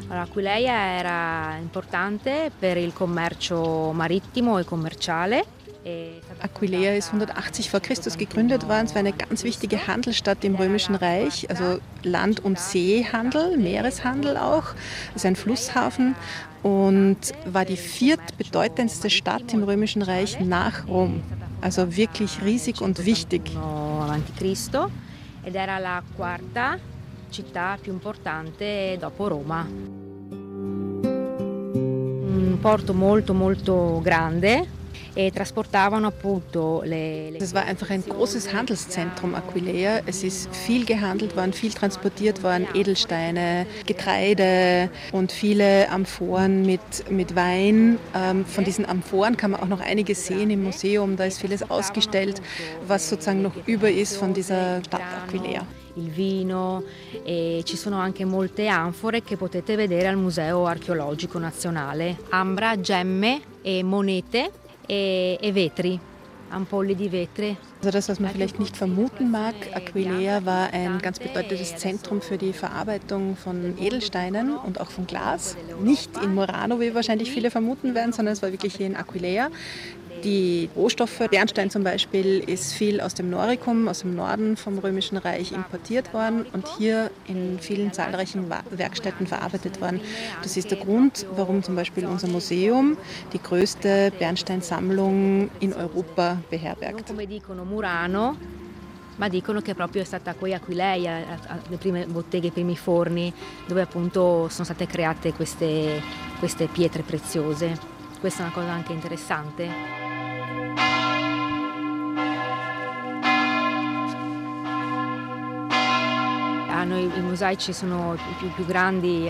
Allora, Aquileia era importante per il commercio marittimo e commerciale. Aquileia ist 180 vor Christus gegründet worden. Es war eine ganz wichtige Handelsstadt im Römischen Reich, also Land- und Seehandel, Meereshandel auch. Es ist ein Flusshafen und war die viertbedeutendste Stadt im Römischen Reich nach Rom. Also wirklich riesig und wichtig. Avanti Cristo ed era la quarta città più importante dopo Roma. Un porto molto molto grande. Trasportavano appunto Es war einfach ein großes Handelszentrum, Aquileia. Es ist viel gehandelt worden, viel transportiert worden, Edelsteine, Getreide und viele Amphoren mit Wein. Von diesen Amphoren kann man auch noch einiges sehen im Museum. Da ist vieles ausgestellt, was sozusagen noch über ist von dieser Stadt Aquileia. Il vino e ci sono anche molte anfore che potete vedere al Museo Archeologico Nazionale. Ambra, gemme e monete e vetri, Ampolli di Vetri. Also das, was man vielleicht nicht vermuten mag, Aquileia war ein ganz bedeutendes Zentrum für die Verarbeitung von Edelsteinen und auch von Glas. Nicht in Murano, wie wahrscheinlich viele vermuten werden, sondern es war wirklich hier in Aquileia. Die Rohstoffe, Bernstein zum Beispiel, ist viel aus dem Noricum, aus dem Norden vom Römischen Reich importiert worden und hier in vielen zahlreichen Werkstätten verarbeitet worden. Das ist der Grund, warum zum Beispiel unser Museum die größte Bernsteinsammlung in Europa beherbergt. Come dicono Murano, ma dicono che proprio è stata qui Aquileia, le prime botteghe, i primi forni, dove appunto sono state create queste pietre preziose. Questa è una cosa anche interessante. I mosaici sono i più grandi